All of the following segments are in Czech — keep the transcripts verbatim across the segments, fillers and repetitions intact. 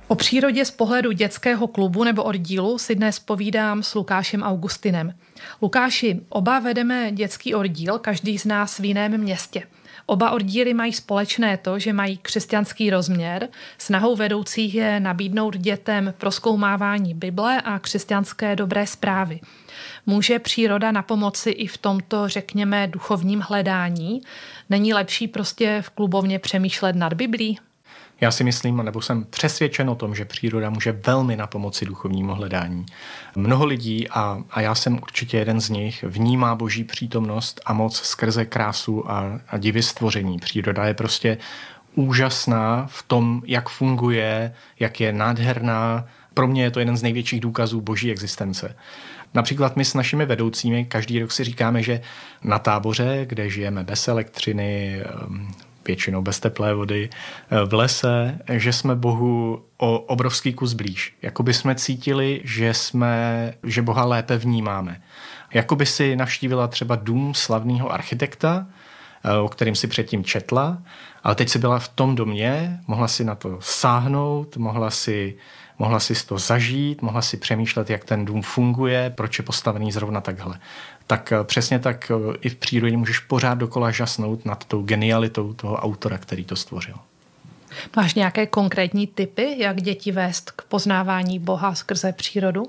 O přírodě z pohledu dětského klubu nebo oddílu si dnes povídám s Lukášem Augustinem. Lukáši, oba vedeme dětský oddíl, každý z nás v jiném městě. Oba oddíly mají společné to, že mají křesťanský rozměr. Snahou vedoucích je nabídnout dětem prozkoumávání Bible a křesťanské dobré zprávy. Může příroda napomoci i v tomto, řekněme, duchovním hledání? Není lepší prostě v klubovně přemýšlet nad Biblí? Já si myslím, nebo jsem přesvědčen o tom, že příroda může velmi napomoci duchovnímu hledání. Mnoho lidí, a, a já jsem určitě jeden z nich, vnímá boží přítomnost a moc skrze krásu a, a divy stvoření. Příroda je prostě úžasná v tom, jak funguje, jak je nádherná. Pro mě je to jeden z největších důkazů boží existence. Například my s našimi vedoucími každý rok si říkáme, že na táboře, kde žijeme bez elektřiny, většinou bez teplé vody, v lese, že jsme Bohu o obrovský kus blíž. Jakoby jsme cítili, že, jsme, že Boha lépe vnímáme. Jakoby si navštívila třeba dům slavného architekta, o kterým si předtím četla, ale teď si byla v tom domě, mohla si na to sáhnout, mohla si, mohla si to zažít, mohla si přemýšlet, jak ten dům funguje, proč je postavený zrovna takhle. Tak přesně tak i v přírodě můžeš pořád dokola žasnout nad tou genialitou toho autora, který to stvořil. Máš nějaké konkrétní tipy, jak děti vést k poznávání Boha skrze přírodu?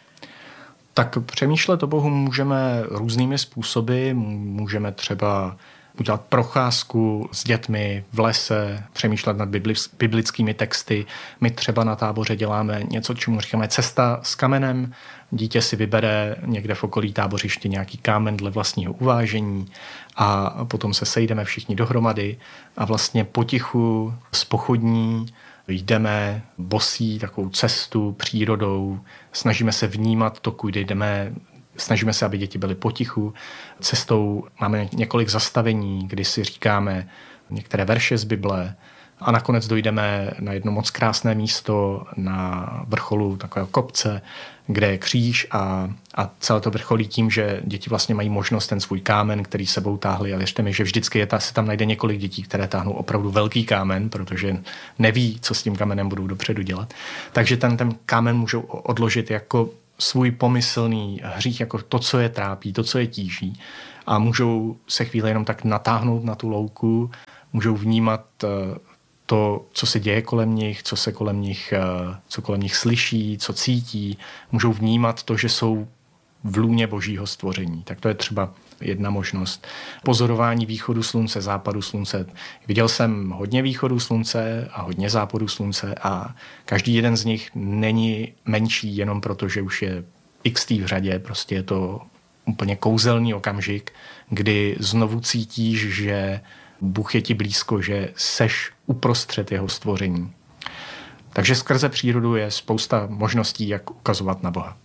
Tak přemýšlet o Bohu můžeme různými způsoby. Můžeme třeba udělat procházku s dětmi v lese, přemýšlet nad biblickými texty. My třeba na táboře děláme něco, čemu říkáme cesta s kamenem. Dítě si vybere někde v okolí tábořiště nějaký kámen dle vlastního uvážení a potom se sejdeme všichni dohromady a vlastně potichu z pochodní jdeme bosí takovou cestu přírodou, snažíme se vnímat to, kudy jdeme, snažíme se, aby děti byly potichu. Cestou máme několik zastavení, kdy si říkáme některé verše z Bible a nakonec dojdeme na jedno moc krásné místo na vrcholu takového kopce, kde je kříž a, a celé to vrcholí tím, že děti vlastně mají možnost ten svůj kámen, který sebou táhli, a věřte mi, že vždycky je ta, se tam najde několik dětí, které táhnou opravdu velký kámen, protože neví, co s tím kamenem budou dopředu dělat. Takže ten, ten kámen můžou odložit jako svůj pomyslný hřích, jako to, co je trápí, to, co je tíží, a můžou se chvíli jenom tak natáhnout na tu louku, můžou vnímat to, co se děje kolem nich, co se kolem nich, co kolem nich slyší, co cítí, můžou vnímat to, že jsou v lůně božího stvoření. Tak to je třeba jedna možnost. Pozorování východu slunce, západu slunce. Viděl jsem hodně východu slunce a hodně západu slunce a každý jeden z nich není menší jenom proto, že už je x v řadě. Prostě je to úplně kouzelný okamžik, kdy znovu cítíš, že Bůh je ti blízko, že seš uprostřed jeho stvoření. Takže skrze přírodu je spousta možností, jak ukazovat na Boha.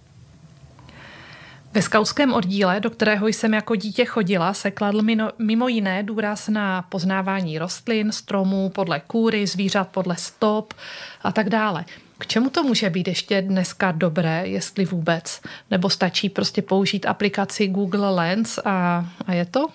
Ve skautském oddíle, do kterého jsem jako dítě chodila, se kladl mimo jiné důraz na poznávání rostlin, stromů podle kůry, zvířat podle stop a tak dále. K čemu to může být ještě dneska dobré, jestli vůbec? Nebo stačí prostě použít aplikaci Google Lens a, a je to?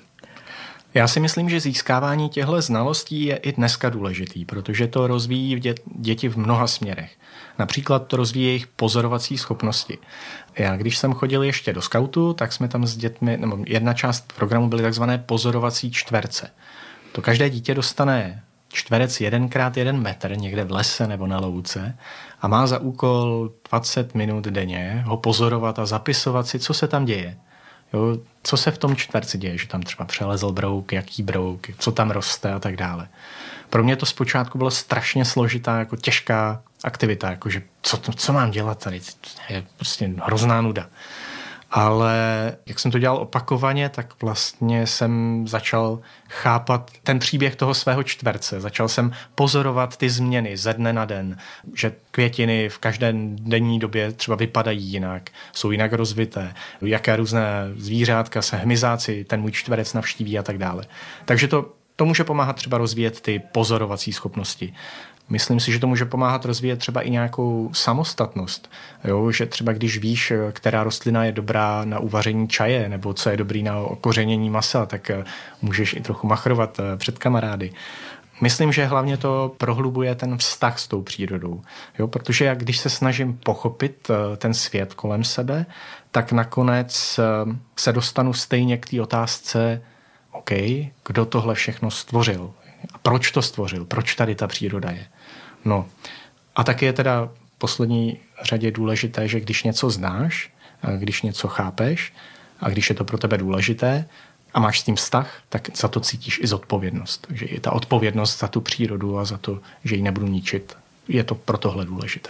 Já si myslím, že získávání těchto znalostí je i dneska důležitý, protože to rozvíjí dě- děti v mnoha směrech. Například to rozvíjí jejich pozorovací schopnosti. Já, když jsem chodil ještě do skautu, tak jsme tam s dětmi, nebo jedna část programu byly takzvané pozorovací čtverce. To každé dítě dostane čtverec jeden krát jeden metr někde v lese nebo na louce a má za úkol dvacet minut denně ho pozorovat a zapisovat si, co se tam děje. Jo, co se v tom čtverci děje, že tam třeba přelezl brouk, jaký brouk, co tam roste a tak dále. Pro mě to zpočátku bylo strašně složitá, jako těžká aktivita, jakože co, co mám dělat tady, je prostě hrozná nuda. Ale jak jsem to dělal opakovaně, tak vlastně jsem začal chápat ten příběh toho svého čtverce. Začal jsem pozorovat ty změny ze dne na den, že květiny v každé denní době třeba vypadají jinak, jsou jinak rozvité, jaké různé zvířátka se hmyzáci ten můj čtverec navštíví a tak dále. Takže to, to může pomáhat třeba rozvíjet ty pozorovací schopnosti. Myslím si, že to může pomáhat rozvíjet třeba i nějakou samostatnost. Jo? Že třeba když víš, která rostlina je dobrá na uvaření čaje nebo co je dobrý na okořenění masa, tak můžeš i trochu machrovat před kamarády. myslím, že hlavně to prohlubuje ten vztah s tou přírodou. Jo? Protože jak když se snažím pochopit ten svět kolem sebe, tak nakonec se dostanu stejně k té otázce, OK, kdo tohle všechno stvořil? A proč to stvořil? Proč tady ta příroda je? No a taky je teda v poslední řadě důležité, že když něco znáš, když něco chápeš a když je to pro tebe důležité a máš s tím vztah, tak za to cítíš i zodpovědnost. Takže i ta odpovědnost za tu přírodu a za to, že ji nebudu ničit, je to pro tohle důležité.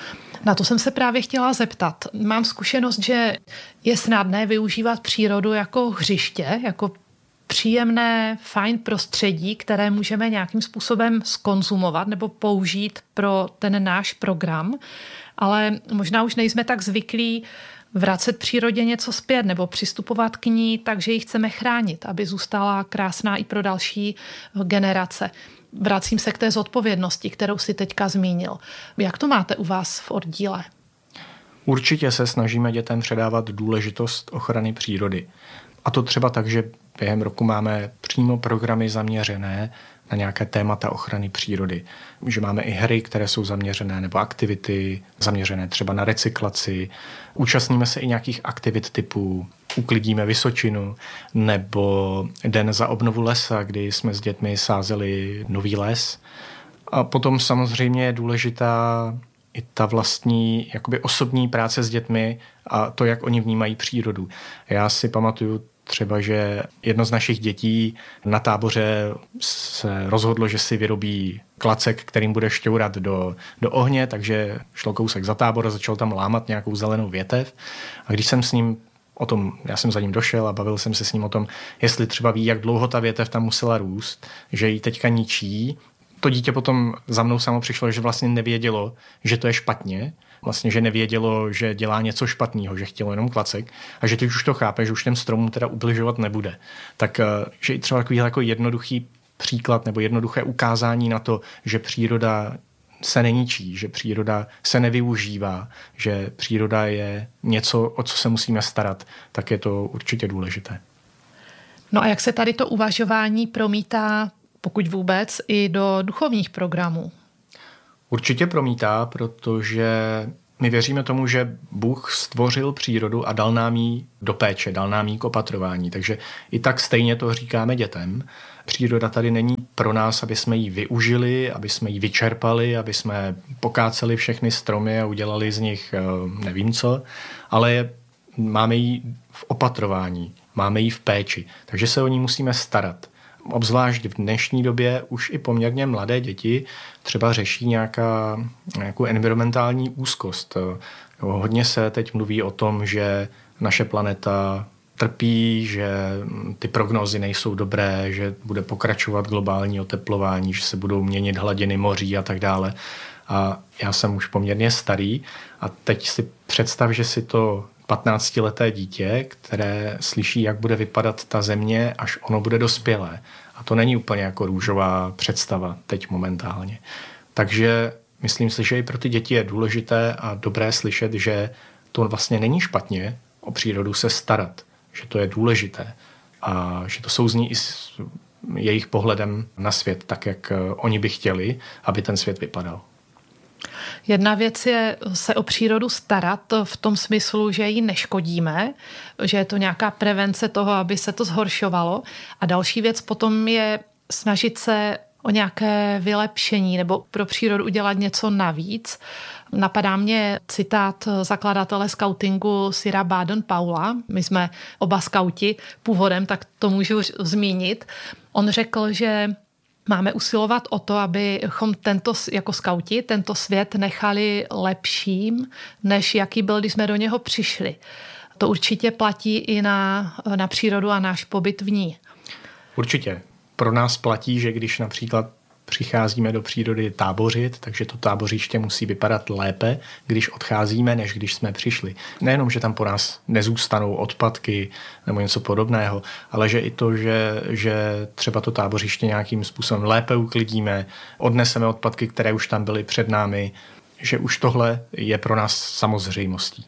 Na to jsem se právě chtěla zeptat. Mám zkušenost, že je snadné využívat přírodu jako hřiště, jako příjemné, fajn prostředí, které můžeme nějakým způsobem zkonzumovat nebo použít pro ten náš program, ale možná už nejsme tak zvyklí vracet přírodě něco zpět nebo přistupovat k ní, takže ji chceme chránit, aby zůstala krásná i pro další generace. Vracím se k té zodpovědnosti, kterou si teďka zmínil. Jak to máte u vás v oddíle? Určitě se snažíme dětem předávat důležitost ochrany přírody. A to třeba tak, že během roku máme přímo programy zaměřené na nějaké témata ochrany přírody. Že máme i hry, které jsou zaměřené, nebo aktivity zaměřené třeba na recyklaci. Účastníme se i nějakých aktivit typu Uklidíme Vysočinu, nebo Den za obnovu lesa, kdy jsme s dětmi sázeli nový les. A potom samozřejmě je důležitá i ta vlastní jakoby osobní práce s dětmi a to, jak oni vnímají přírodu. Já si pamatuju třeba, že jedno z našich dětí na táboře se rozhodlo, že si vyrobí klacek, kterým bude šťourat do, do ohně, takže šlo kousek za tábor a začal tam lámat nějakou zelenou větev. A když jsem s ním o tom, já jsem za ním došel a bavil jsem se s ním o tom, jestli třeba ví, jak dlouho ta větev tam musela růst, že ji teďka ničí. To dítě potom za mnou samo přišlo, že vlastně nevědělo, že to je špatně, vlastně, že nevědělo, že dělá něco špatného, že chtělo jenom klacek a že teď už to chápe, že už těm stromům teda ubližovat nebude. Tak, že i třeba takový jako jednoduchý příklad nebo jednoduché ukázání na to, že příroda se neničí, že příroda se nevyužívá, že příroda je něco, o co se musíme starat, tak je to určitě důležité. No a jak se tady to uvažování promítá, pokud vůbec, i do duchovních programů? Určitě promítá, protože my věříme tomu, že Bůh stvořil přírodu a dal nám ji do péče, dal nám ji k opatrování. Takže i tak stejně to říkáme dětem. Příroda tady není pro nás, aby jsme ji využili, aby jsme ji vyčerpali, aby jsme pokáceli všechny stromy a udělali z nich nevím co, ale máme ji v opatrování, máme ji v péči, takže se o ní musíme starat. Obzvlášť v dnešní době už i poměrně mladé děti třeba řeší nějaká, nějakou environmentální úzkost. Hodně se teď mluví o tom, že naše planeta trpí, že ty prognózy nejsou dobré, že bude pokračovat globální oteplování, že se budou měnit hladiny moří a tak dále. A já jsem už poměrně starý a teď si představ, že si to patnáctileté dítě, které slyší, jak bude vypadat ta země, až ono bude dospělé. A to není úplně jako růžová představa teď momentálně. Takže myslím si, že i pro ty děti je důležité a dobré slyšet, že to vlastně není špatně o přírodu se starat, že to je důležité a že to souzní i s jejich pohledem na svět, tak jak oni by chtěli, aby ten svět vypadal. Jedna věc je se o přírodu starat v tom smyslu, že ji neškodíme, že je to nějaká prevence toho, aby se to zhoršovalo. A další věc potom je snažit se o nějaké vylepšení nebo pro přírodu udělat něco navíc. Napadá mě citát zakladatele skautingu Sira Baden-Powella. My jsme oba skauti původem, tak to můžu zmínit. On řekl, že máme usilovat o to, abychom tento, jako skauti tento svět nechali lepším, než jaký byl, když jsme do něho přišli. To určitě platí i na, na přírodu a náš pobyt v ní. Určitě. Pro nás platí, že když například přicházíme do přírody tábořit, takže to tábořiště musí vypadat lépe, když odcházíme, než když jsme přišli. Nejenom, že tam po nás nezůstanou odpadky nebo něco podobného, ale že i to, že, že třeba to tábořiště nějakým způsobem lépe uklidíme, odneseme odpadky, které už tam byly před námi, že už tohle je pro nás samozřejmostí.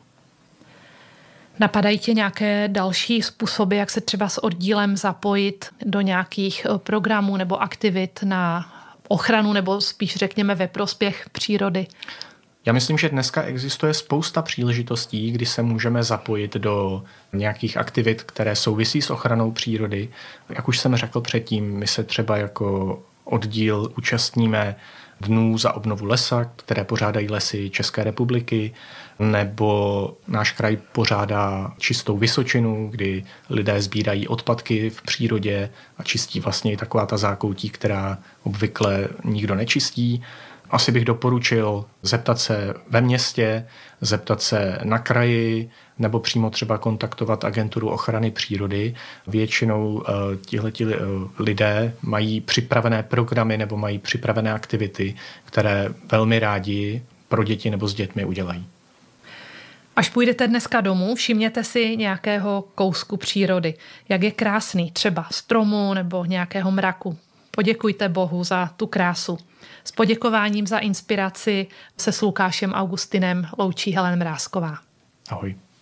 Napadají tě nějaké další způsoby, jak se třeba s oddílem zapojit do nějakých programů nebo aktivit na ochranu nebo spíš řekněme ve prospěch přírody? Já myslím, že dneska existuje spousta příležitostí, kdy se můžeme zapojit do nějakých aktivit, které souvisí s ochranou přírody. Jak už jsem řekl předtím, my se třeba jako oddíl účastníme dnů za obnovu lesa, které pořádají Lesy České republiky, nebo náš kraj pořádá čistou Vysočinu, kdy lidé sbírají odpadky v přírodě a čistí vlastně i taková ta zákoutí, která obvykle nikdo nečistí. Asi bych doporučil zeptat se ve městě, zeptat se na kraji nebo přímo třeba kontaktovat agenturu ochrany přírody. Většinou tihleti lidé mají připravené programy nebo mají připravené aktivity, které velmi rádi pro děti nebo s dětmi udělají. Až půjdete dneska domů, všimněte si nějakého kousku přírody. Jak je krásný, třeba stromu nebo nějakého mraku. Poděkujte Bohu za tu krásu. S poděkováním za inspiraci se s Lukášem Augustinem loučí Helen Mrázková. Ahoj.